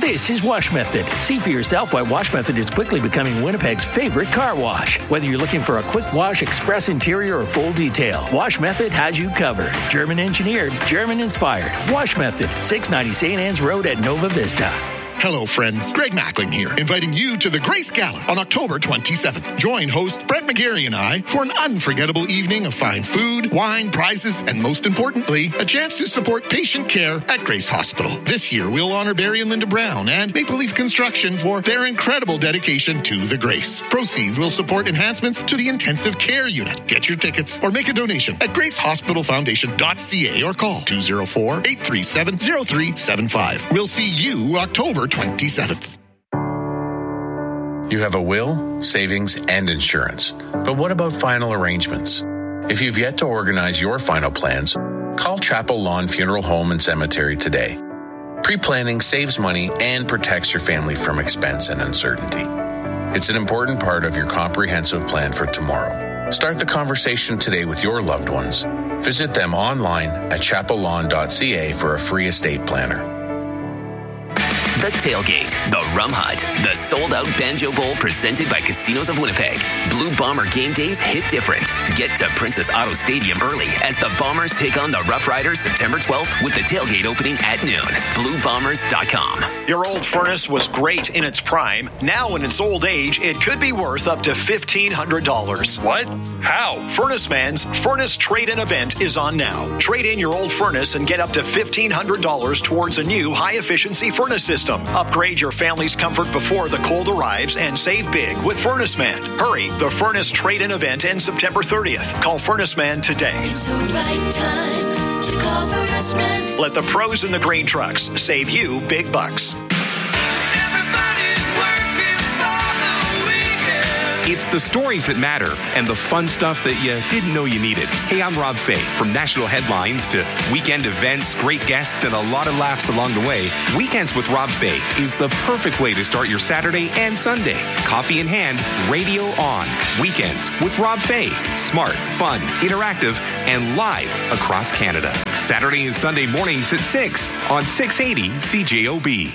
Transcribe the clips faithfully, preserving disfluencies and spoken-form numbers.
This is Wash Method. See for yourself why Wash Method is quickly becoming Winnipeg's favorite car wash. Whether you're looking for a quick wash, express interior, or full detail, Wash Method has you covered. German engineered, German inspired. Wash Method, six ninety Saint Anne's Road at Nova Vista. Hello, friends. Greg Mackling here, inviting you to the Grace Gala on October twenty-seventh. Join host Brett McGarry and I for an unforgettable evening of fine food, wine, prizes, and most importantly, a chance to support patient care at Grace Hospital. This year, we'll honor Barry and Linda Brown and Maple Leaf Construction for their incredible dedication to the Grace. Proceeds will support enhancements to the intensive care unit. Get your tickets or make a donation at grace hospital foundation dot c a or call two oh four, eight three seven, oh three seven five. We'll see you October twenty-seventh. You have a will, savings, and insurance. But what about final arrangements? If you've yet to organize your final plans, call Chapel Lawn Funeral Home and Cemetery today. Pre-planning saves money and protects your family from expense and uncertainty. It's an important part of your comprehensive plan for tomorrow. Start the conversation today with your loved ones. Visit them online at chapel lawn dot c a for a free estate planner. The Tailgate, the Rum Hut, the sold-out Banjo Bowl presented by Casinos of Winnipeg. Blue Bomber game days hit different. Get to Princess Auto Stadium early as the Bombers take on the Rough Riders September twelfth with the tailgate opening at noon. blue bombers dot com. Your old furnace was great in its prime. Now in its old age, it could be worth up to fifteen hundred dollars. What? How? Furnace Man's Furnace Trade-In event is on now. Trade in your old furnace and get up to fifteen hundred dollars towards a new high-efficiency furnace system. Upgrade your family's comfort before the cold arrives and save big with Furnace Man. Hurry, the Furnace Trade-In event ends September thirtieth. Call Furnace Man today. It's the right time to call Furnace Man. Let the pros in the green trucks save you big bucks. It's the stories that matter and the fun stuff that you didn't know you needed. Hey, I'm Rob Fay. From national headlines to weekend events, great guests, and a lot of laughs along the way, Weekends with Rob Fay is the perfect way to start your Saturday and Sunday. Coffee in hand, radio on. Weekends with Rob Fay. Smart, fun, interactive, and live across Canada. Saturday and Sunday mornings at six on six eighty C J O B.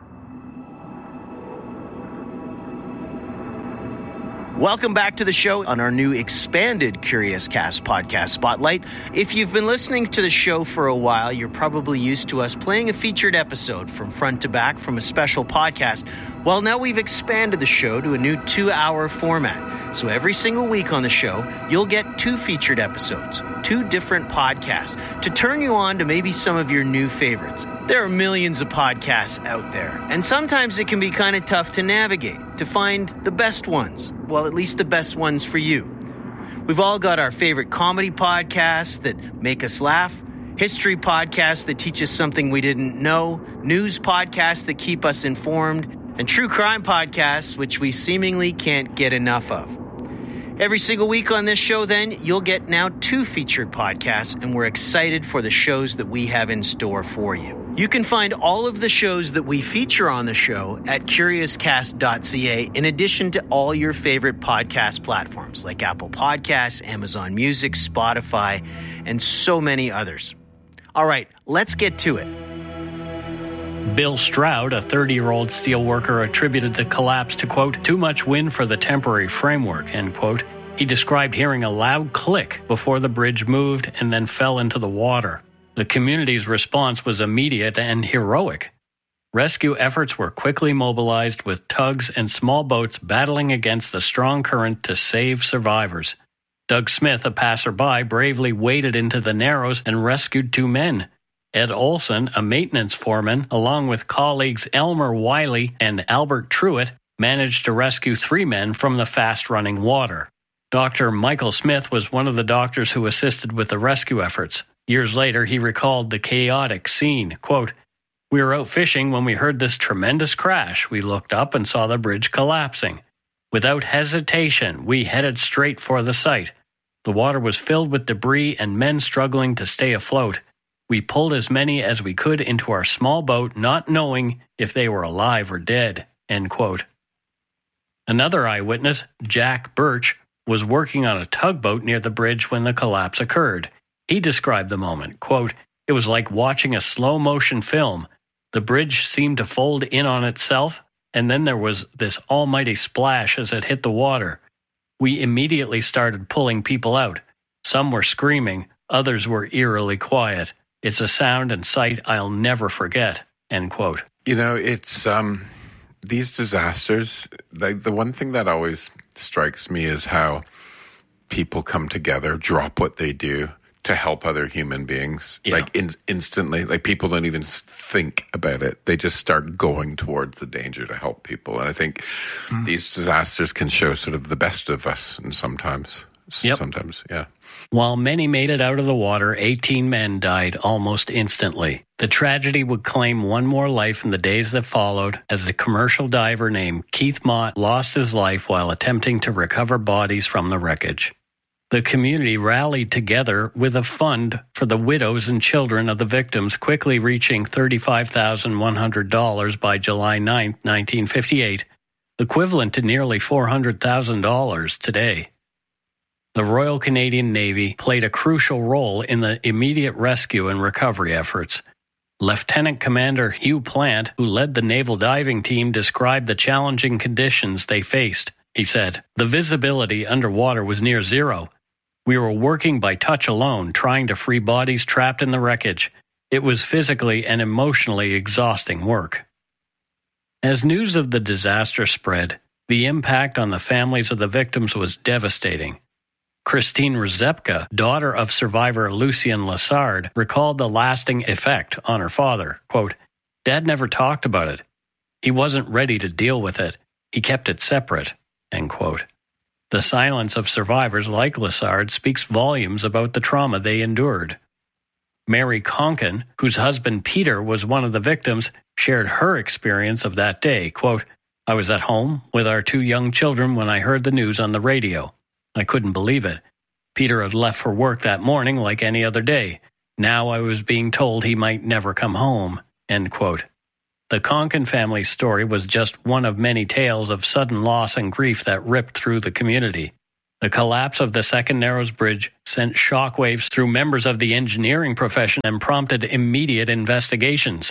Welcome back to the show on our new expanded Curious Cast podcast spotlight. If you've been listening to the show for a while, you're probably used to us playing a featured episode from front to back from a special podcast. Well, now we've expanded the show to a new two-hour format. So every single week on the show, you'll get two featured episodes, two different podcasts, to turn you on to maybe some of your new favorites. There are millions of podcasts out there, and sometimes it can be kind of tough to navigate, to find the best ones. Well, at least the best ones for you. We've all got our favorite comedy podcasts that make us laugh, history podcasts that teach us something we didn't know, news podcasts that keep us informed, and true crime podcasts which we seemingly can't get enough of. Every single week on this show, then, you'll get now two featured podcasts, and we're excited for the shows that we have in store for you. You can find all of the shows that we feature on the show at curious cast dot c a, in addition to all your favorite podcast platforms like Apple Podcasts, Amazon Music, Spotify, and so many others. All right, let's get to it. Bill Stroud, a thirty-year-old steelworker, attributed the collapse to, quote, too much wind for the temporary framework, end quote. He described hearing a loud click before the bridge moved and then fell into the water. The community's response was immediate and heroic. Rescue efforts were quickly mobilized with tugs and small boats battling against the strong current to save survivors. Doug Smith, a passerby, bravely waded into the narrows and rescued two men. Ed Olson, a maintenance foreman, along with colleagues Elmer Wiley and Albert Truitt, managed to rescue three men from the fast-running water. Doctor Michael Smith was one of the doctors who assisted with the rescue efforts. Years later, he recalled the chaotic scene. Quote, we were out fishing when we heard this tremendous crash. We looked up and saw the bridge collapsing. Without hesitation, we headed straight for the site. The water was filled with debris and men struggling to stay afloat. We pulled as many as we could into our small boat, not knowing if they were alive or dead, end quote. Another eyewitness, Jack Birch, was working on a tugboat near the bridge when the collapse occurred. He described the moment, quote, it was like watching a slow-motion film. The bridge seemed to fold in on itself, and then there was this almighty splash as it hit the water. We immediately started pulling people out. Some were screaming, others were eerily quiet. It's a sound and sight I'll never forget." End quote. You know, it's um, these disasters, like the one thing that always strikes me is how people come together, drop what they do to help other human beings, yeah. like in, instantly. Like people don't even think about it. They just start going towards the danger to help people. And I think mm. these disasters can show sort of the best of us, and sometimes, yep. sometimes, yeah. While many made it out of the water, eighteen men died almost instantly. The tragedy would claim one more life in the days that followed, as a commercial diver named Keith Mott lost his life while attempting to recover bodies from the wreckage. The community rallied together with a fund for the widows and children of the victims, quickly reaching thirty-five thousand one hundred dollars by July ninth, nineteen fifty-eight, equivalent to nearly four hundred thousand dollars today. The Royal Canadian Navy played a crucial role in the immediate rescue and recovery efforts. Lieutenant Commander Hugh Plant, who led the naval diving team, described the challenging conditions they faced. He said, "The visibility underwater was near zero. We were working by touch alone, trying to free bodies trapped in the wreckage. It was physically and emotionally exhausting work." As news of the disaster spread, the impact on the families of the victims was devastating. Christine Rzepka, daughter of survivor Lucien Lessard, recalled the lasting effect on her father. Quote, "Dad never talked about it. He wasn't ready to deal with it. He kept it separate." End quote. The silence of survivors like Lessard speaks volumes about the trauma they endured. Mary Conkin, whose husband Peter was one of the victims, shared her experience of that day. Quote, "I was at home with our two young children when I heard the news on the radio. I couldn't believe it. Peter had left for work that morning like any other day. Now I was being told he might never come home." End quote. The Conkin family's story was just one of many tales of sudden loss and grief that ripped through the community. The collapse of the Second Narrows Bridge sent shockwaves through members of the engineering profession and prompted immediate investigations.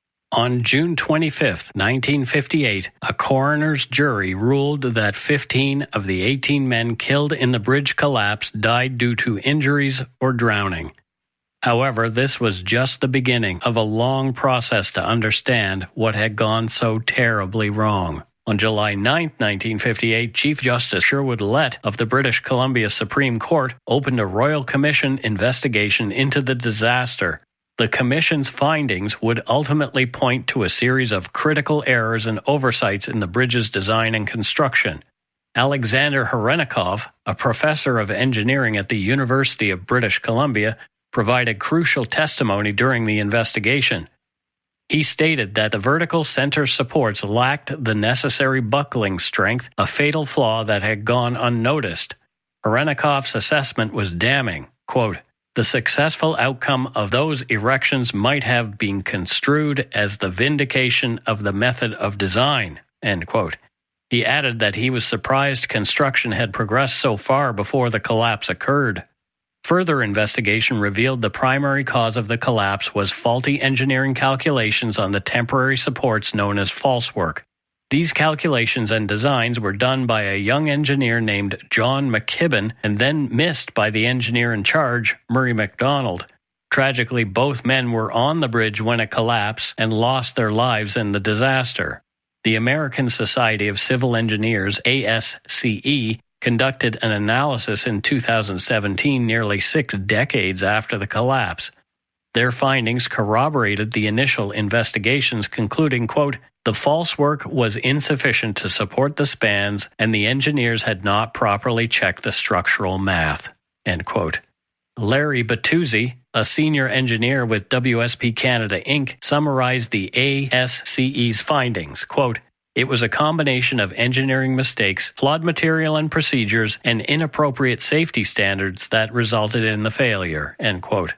On June twenty-fifth, nineteen fifty-eight, a coroner's jury ruled that fifteen of the eighteen men killed in the bridge collapse died due to injuries or drowning. However, this was just the beginning of a long process to understand what had gone so terribly wrong. On July ninth, nineteen fifty-eight, Chief Justice Sherwood Lett of the British Columbia Supreme Court opened a Royal Commission investigation into the disaster. The Commission's findings would ultimately point to a series of critical errors and oversights in the bridge's design and construction. Alexander Hrenikov, a professor of engineering at the University of British Columbia, provided crucial testimony during the investigation. He stated that the vertical center supports lacked the necessary buckling strength, a fatal flaw that had gone unnoticed. Hrenikov's assessment was damning. Quote, "The successful outcome of those erections might have been construed as the vindication of the method of design." End quote. He added that he was surprised construction had progressed so far before the collapse occurred. Further investigation revealed the primary cause of the collapse was faulty engineering calculations on the temporary supports known as falsework. These calculations and designs were done by a young engineer named John McKibben and then missed by the engineer in charge, Murray MacDonald. Tragically, both men were on the bridge when it collapsed and lost their lives in the disaster. The American Society of Civil Engineers, A S C E, conducted an analysis in two thousand seventeen, nearly six decades after the collapse. Their findings corroborated the initial investigations, concluding, quote, "The falsework was insufficient to support the spans, and the engineers had not properly checked the structural math." End quote. Larry Batuzzi, a senior engineer with W S P Canada Incorporated, summarized the A S C E's findings, quote, "It was a combination of engineering mistakes, flawed material and procedures, and inappropriate safety standards that resulted in the failure." End quote.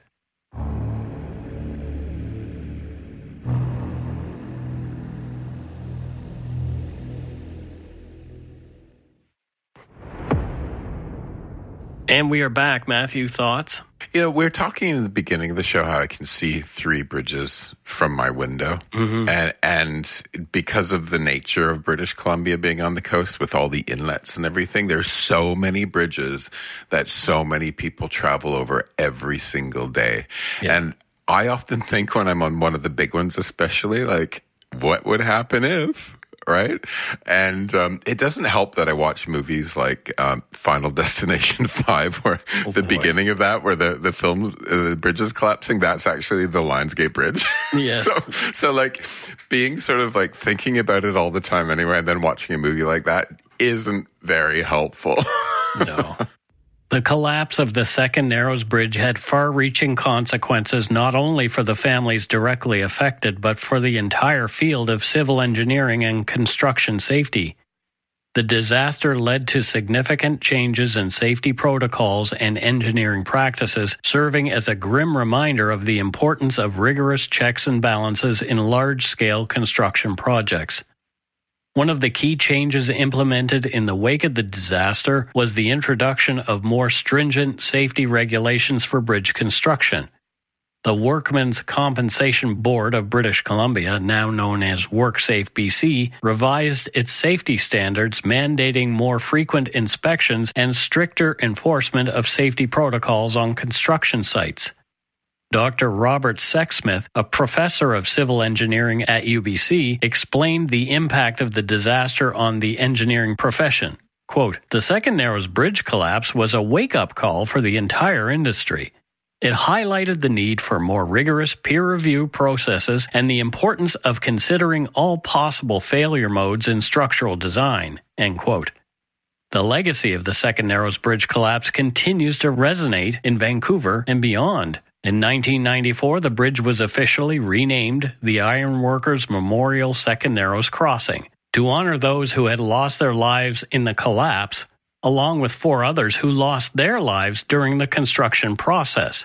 And we are back. Matthew, thoughts? You know, we're talking in the beginning of the show how I can see three bridges from my window. Mm-hmm. And and because of the nature of British Columbia being on the coast with all the inlets and everything, there's so many bridges that so many people travel over every single day. Yeah. And I often think when I'm on one of the big ones especially, like, what would happen if... right? And um, it doesn't help that I watch movies like um, Final Destination five, where oh, the boy. beginning of that, where the, the film, uh, the bridge is collapsing, that's actually the Lionsgate Bridge. Yes. so, so, like, being sort of, like, thinking about it all the time anyway, and then watching a movie like that isn't very helpful. No. The collapse of the Second Narrows Bridge had far-reaching consequences not only for the families directly affected, but for the entire field of civil engineering and construction safety. The disaster led to significant changes in safety protocols and engineering practices, serving as a grim reminder of the importance of rigorous checks and balances in large-scale construction projects. One of the key changes implemented in the wake of the disaster was the introduction of more stringent safety regulations for bridge construction. The Workmen's Compensation Board of British Columbia, now known as WorkSafe B C, revised its safety standards, mandating more frequent inspections and stricter enforcement of safety protocols on construction sites. Doctor Robert Sexsmith, a professor of civil engineering at U B C, explained the impact of the disaster on the engineering profession. Quote, "The Second Narrows Bridge collapse was a wake-up call for the entire industry. It highlighted the need for more rigorous peer review processes and the importance of considering all possible failure modes in structural design." End quote. The legacy of the Second Narrows Bridge collapse continues to resonate in Vancouver and beyond. In nineteen ninety-four, the bridge was officially renamed the Ironworkers Memorial Second Narrows Crossing to honor those who had lost their lives in the collapse, along with four others who lost their lives during the construction process.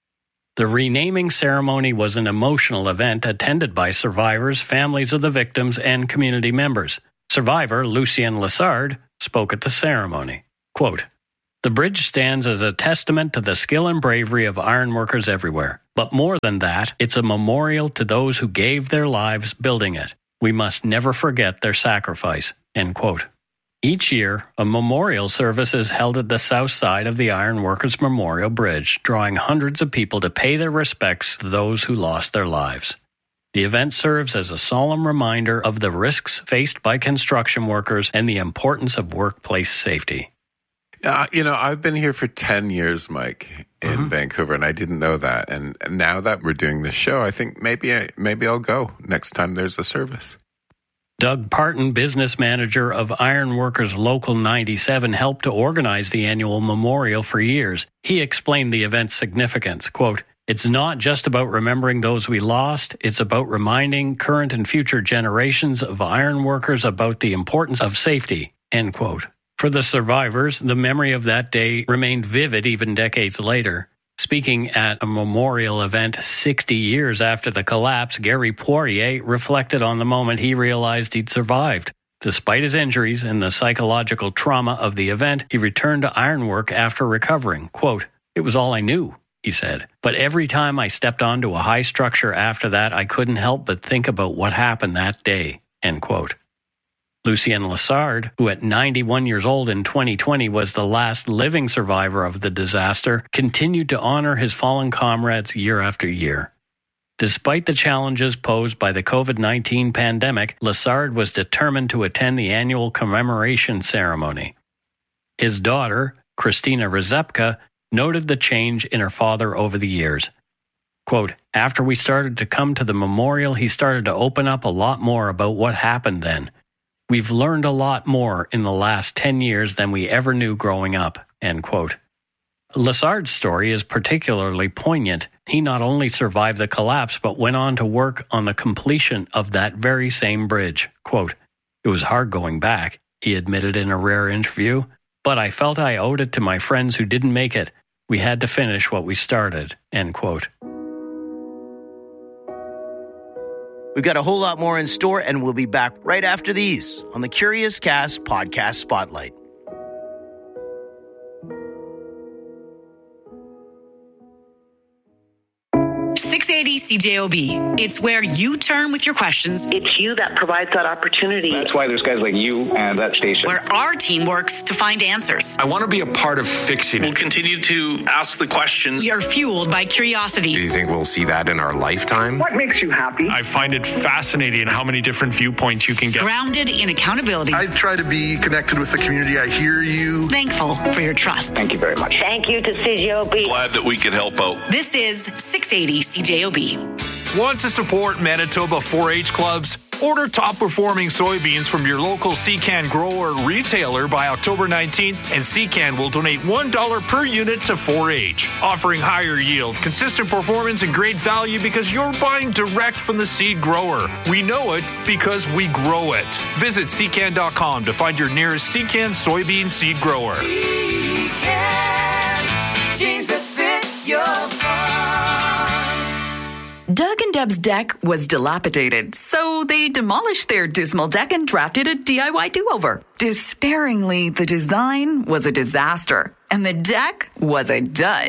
The renaming ceremony was an emotional event attended by survivors, families of the victims, and community members. Survivor Lucien Lessard spoke at the ceremony. Quote, "The bridge stands as a testament to the skill and bravery of ironworkers everywhere. But more than that, it's a memorial to those who gave their lives building it. We must never forget their sacrifice." End quote. Each year, a memorial service is held at the south side of the Ironworkers Memorial Bridge, drawing hundreds of people to pay their respects to those who lost their lives. The event serves as a solemn reminder of the risks faced by construction workers and the importance of workplace safety. Uh, you know, I've been here for ten years, Mike, in mm-hmm. Vancouver, and I didn't know that. And now that we're doing this show, I think maybe I, maybe I'll go next time there's a service. Doug Parton, business manager of Ironworkers Local ninety-seven, helped to organize the annual memorial for years. He explained the event's significance. Quote, "It's not just about remembering those we lost. It's about reminding current and future generations of ironworkers about the importance of safety." End quote. For the survivors, the memory of that day remained vivid even decades later. Speaking at a memorial event sixty years after the collapse, Gary Poirier reflected on the moment he realized he'd survived. Despite his injuries and the psychological trauma of the event, he returned to ironwork after recovering. Quote, "It was all I knew," he said. "But every time I stepped onto a high structure after that, I couldn't help but think about what happened that day." End quote. Lucien Lessard, who at ninety-one years old in twenty twenty was the last living survivor of the disaster, continued to honor his fallen comrades year after year. Despite the challenges posed by the covid nineteen pandemic, Lessard was determined to attend the annual commemoration ceremony. His daughter, Christina Rezepka, noted the change in her father over the years. Quote, "After we started to come to the memorial, he started to open up a lot more about what happened then. We've learned a lot more in the last ten years than we ever knew growing up." End quote. Lessard's story is particularly poignant. He not only survived the collapse, but went on to work on the completion of that very same bridge. Quote, "It was hard going back," he admitted in a rare interview, "but I felt I owed it to my friends who didn't make it. We had to finish what we started." End quote. We've got a whole lot more in store, and we'll be back right after these on the Curious Cast Podcast Spotlight. C J O B. It's where you turn with your questions. It's you that provides that opportunity. That's why there's guys like you and that station. Where our team works to find answers. I want to be a part of fixing it. We'll continue to ask the questions. We are fueled by curiosity. Do you think we'll see that in our lifetime? What makes you happy? I find it fascinating how many different viewpoints you can get. Grounded in accountability. I try to be connected with the community. I hear you. Thankful for your trust. Thank you very much. Thank you to C J O B. Glad that we could help out. This is six eighty C J O B. Want to support Manitoba four H clubs? Order top-performing soybeans from your local Secan grower retailer by October nineteenth, and Secan will donate one dollar per unit to four H, offering higher yield, consistent performance, and great value because you're buying direct from the seed grower. We know it because we grow it. Visit secan dot com to find your nearest Secan soybean seed grower. Secan, jeans that fit your Doug and Deb's deck was dilapidated, so they demolished their dismal deck and drafted a D I Y do-over. Despairingly, the design was a disaster, and the deck was a dud.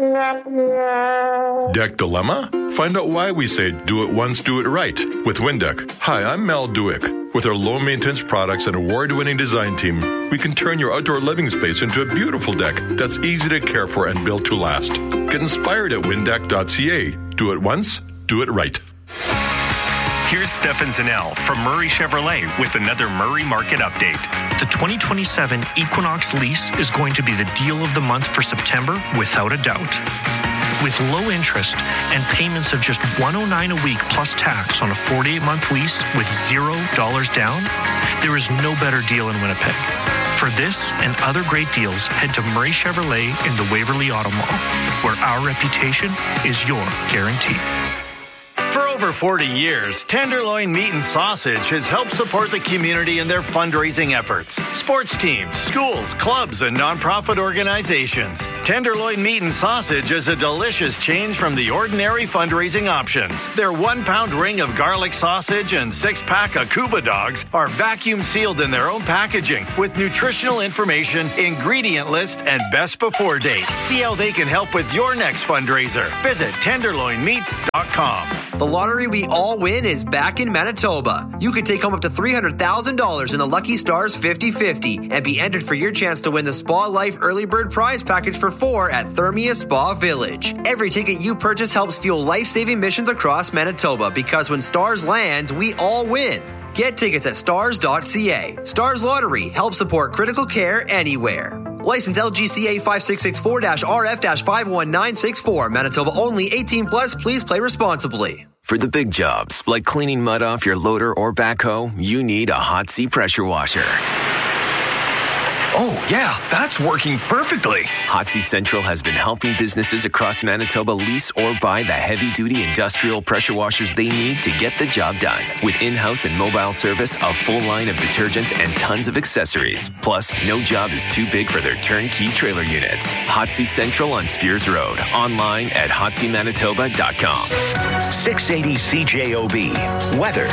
Deck dilemma? Find out why we say do it once, do it right with Windeck. Hi, I'm Mel Dewick. With our low-maintenance products and award-winning design team, we can turn your outdoor living space into a beautiful deck that's easy to care for and built to last. Get inspired at windeck dot c a. Do it once, do it right. Here's Stefan Zanell from Murray Chevrolet with another Murray Market Update. The twenty twenty-seven Equinox lease is going to be the deal of the month for September without a doubt. With low interest and payments of just one hundred nine dollars a week plus tax on a forty-eight month lease with zero dollars down, there is no better deal in Winnipeg. For this and other great deals, head to Murray Chevrolet in the Waverly Auto Mall, where our reputation is your guarantee. For over forty years, Tenderloin Meat and Sausage has helped support the community in their fundraising efforts. Sports teams, schools, clubs, and nonprofit organizations. Tenderloin Meat and Sausage is a delicious change from the ordinary fundraising options. Their one-pound ring of garlic sausage and six-pack of Cuba dogs are vacuum sealed in their own packaging with nutritional information, ingredient list, and best before date. See how they can help with your next fundraiser. Visit tenderloin meats dot com. The lottery we all win is back in Manitoba. You could take home up to three hundred thousand dollars in the Lucky Stars fifty fifty and be entered for your chance to win the Spa Life Early Bird Prize Package for four at Thermia Spa Village. Every ticket you purchase helps fuel life-saving missions across Manitoba because when stars land, we all win. Get tickets at stars dot c a. Stars Lottery helps support critical care anywhere. License L G C A five six six four R F five one nine six four. Manitoba only. eighteen plus. Please play responsibly. For the big jobs, like cleaning mud off your loader or backhoe, you need a Hot Sea pressure washer. Oh, yeah, that's working perfectly. Hot Sea Central has been helping businesses across Manitoba lease or buy the heavy-duty industrial pressure washers they need to get the job done. With in-house and mobile service, a full line of detergents, and tons of accessories. Plus, no job is too big for their turnkey trailer units. Hot Sea Central on Spears Road. Online at hot sea manitoba dot com. six eighty C J O B. Weather.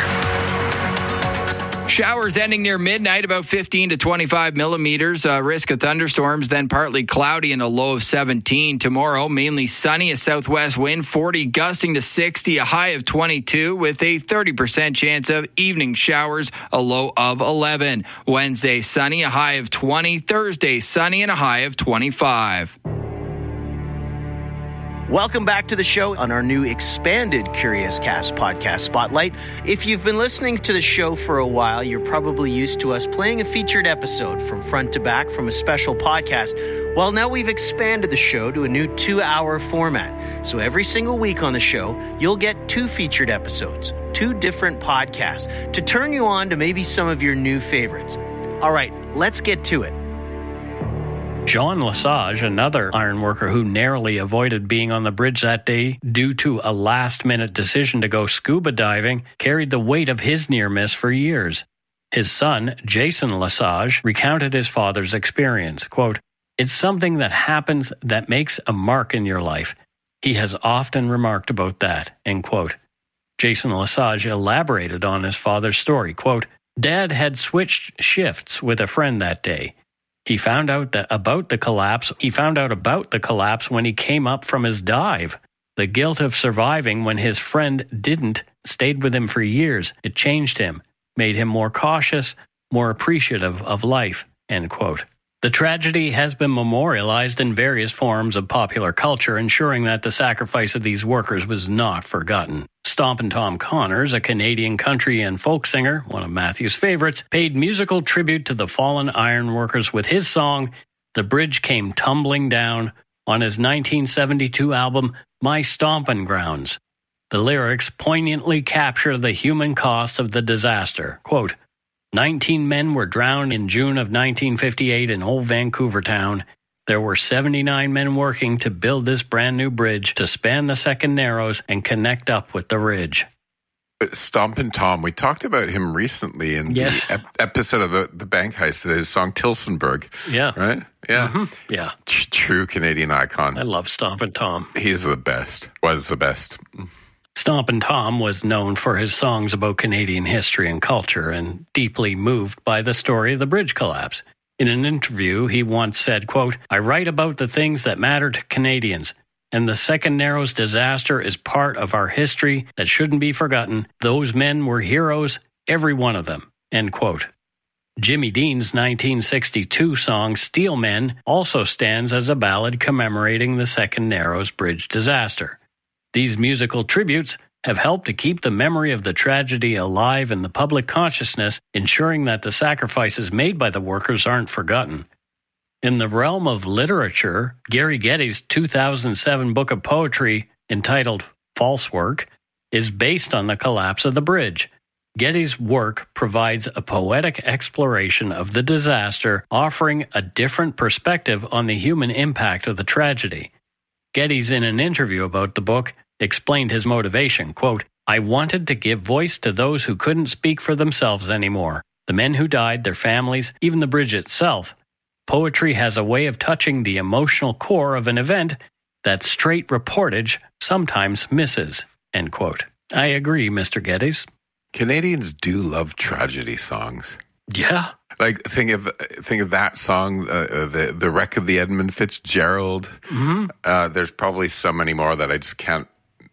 Showers ending near midnight, about fifteen to twenty-five millimeters. Uh, risk of thunderstorms, then partly cloudy and a low of seventeen. Tomorrow, mainly sunny, a southwest wind, forty gusting to sixty, a high of twenty-two with a thirty percent chance of evening showers, a low of eleven. Wednesday, sunny, a high of twenty. Thursday, sunny and a high of twenty-five. Welcome back to the show on our new expanded Curious Cast podcast Spotlight. If you've been listening to the show for a while, you're probably used to us playing a featured episode from front to back from a special podcast. Well, now we've expanded the show to a new two-hour format. So every single week on the show, you'll get two featured episodes, two different podcasts, to turn you on to maybe some of your new favorites. All right, let's get to it. John Lesage, another ironworker who narrowly avoided being on the bridge that day due to a last-minute decision to go scuba diving, carried the weight of his near miss for years. His son, Jason Lesage, recounted his father's experience. Quote, "It's something that happens that makes a mark in your life. He has often remarked about that." End quote. Jason Lesage elaborated on his father's story. Quote, "Dad had switched shifts with a friend that day. He found out that about the collapse. He found out about the collapse when he came up from his dive. The guilt of surviving when his friend didn't stayed with him for years. It changed him, made him more cautious, more appreciative of life, end quote. The tragedy has been memorialized in various forms of popular culture, ensuring that the sacrifice of these workers was not forgotten. Stompin' Tom Connors, a Canadian country and folk singer, one of Matthew's favorites, paid musical tribute to the fallen iron workers with his song, "The Bridge Came Tumbling Down," on his nineteen seventy-two album, My Stompin' Grounds. The lyrics poignantly capture the human cost of the disaster. Quote, nineteen men were drowned in June of nineteen fifty-eight in Old Vancouver Town. There were seventy-nine men working to build this brand new bridge to span the Second Narrows and connect up with the ridge. Stompin' Tom, we talked about him recently in yes. the ep- episode of the, the Bank Heist, his song Tilsonburg. Yeah. Right? Yeah. Mm-hmm. Yeah. T- true Canadian icon. I love Stompin' Tom. He's the best. Was the best. Stompin' Tom was known for his songs about Canadian history and culture and deeply moved by the story of the bridge collapse. In an interview, he once said, quote, I write about the things that matter to Canadians, and the Second Narrows disaster is part of our history that shouldn't be forgotten. Those men were heroes, every one of them, end quote. Jimmy Dean's nineteen sixty-two song Steel Men also stands as a ballad commemorating the Second Narrows Bridge disaster. These musical tributes have helped to keep the memory of the tragedy alive in the public consciousness, ensuring that the sacrifices made by the workers aren't forgotten. In the realm of literature, Gary Geddes' two thousand seven book of poetry entitled False Work is based on the collapse of the bridge. Geddes' work provides a poetic exploration of the disaster, offering a different perspective on the human impact of the tragedy. Geddes, in an interview about the book, explained his motivation, quote, I wanted to give voice to those who couldn't speak for themselves anymore, the men who died, their families, even the bridge itself. Poetry has a way of touching the emotional core of an event that straight reportage sometimes misses, end quote. I agree, Mister Geddes. Canadians do love tragedy songs. Yeah. Like, think of think of that song, uh, the the Wreck of the Edmund Fitzgerald. Mm-hmm. Uh, there's probably so many more that I just can't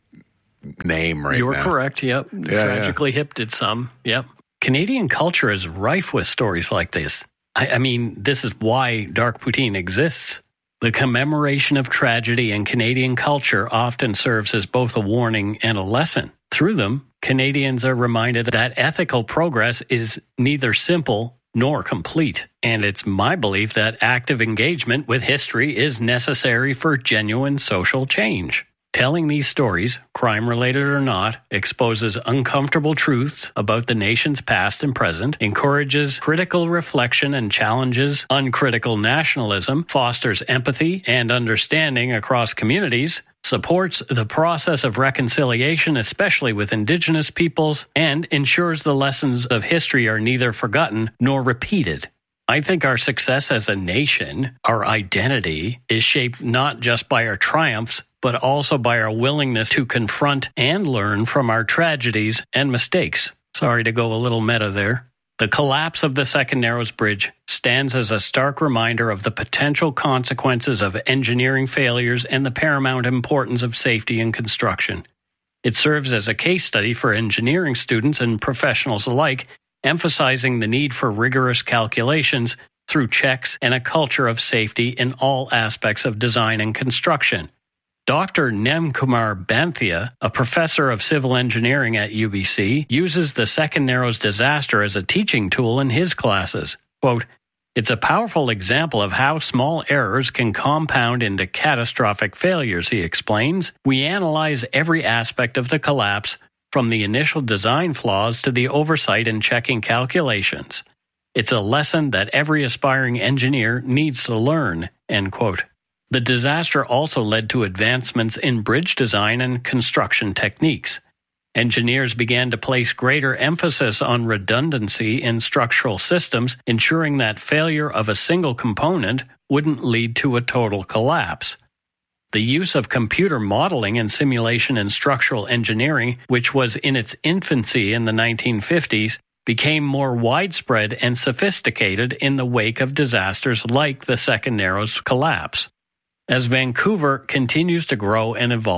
name right now. You were correct, yep. Yeah, Tragically yeah. Hip did some, yep. Canadian culture is rife with stories like this. I, I mean, this is why Dark Poutine exists. The commemoration of tragedy in Canadian culture often serves as both a warning and a lesson. Through them, Canadians are reminded that ethical progress is neither simple nor complete, and it's my belief that active engagement with history is necessary for genuine social change. Telling these stories, crime-related or not, exposes uncomfortable truths about the nation's past and present, encourages critical reflection and challenges uncritical nationalism, fosters empathy and understanding across communities, supports the process of reconciliation, especially with Indigenous peoples, and ensures the lessons of history are neither forgotten nor repeated. I think our success as a nation, our identity, is shaped not just by our triumphs, but also by our willingness to confront and learn from our tragedies and mistakes. Sorry to go a little meta there. The collapse of the Second Narrows Bridge stands as a stark reminder of the potential consequences of engineering failures and the paramount importance of safety in construction. It serves as a case study for engineering students and professionals alike, emphasizing the need for rigorous calculations through checks and a culture of safety in all aspects of design and construction. Doctor Nemkumar Banthia, a professor of civil engineering at U B C, uses the Second Narrows disaster as a teaching tool in his classes. Quote, it's a powerful example of how small errors can compound into catastrophic failures, he explains. We analyze every aspect of the collapse, from the initial design flaws to the oversight and checking calculations. It's a lesson that every aspiring engineer needs to learn, end quote. The disaster also led to advancements in bridge design and construction techniques. Engineers began to place greater emphasis on redundancy in structural systems, ensuring that failure of a single component wouldn't lead to a total collapse. The use of computer modeling and simulation in structural engineering, which was in its infancy in the nineteen fifties, became more widespread and sophisticated in the wake of disasters like the Second Narrows collapse. As Vancouver continues to grow and evolve,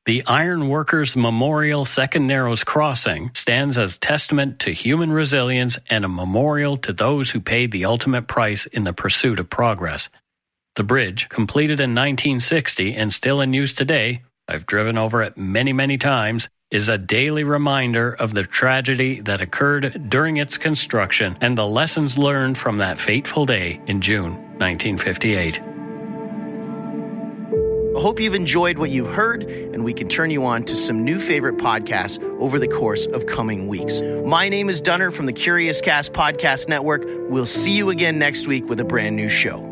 The Iron Workers Memorial Second Narrows Crossing stands as testament to human resilience and a memorial to those who paid the ultimate price in the pursuit of progress. The bridge, completed in nineteen sixty and still in use today, I've driven over it many, many times, is a daily reminder of the tragedy that occurred during its construction and the lessons learned from that fateful day in June nineteen fifty-eight. I hope you've enjoyed what you heard, and we can turn you on to some new favorite podcasts over the course of coming weeks. My name is Dunner from the Curious Cast Podcast Network. We'll see you again next week with a brand new show.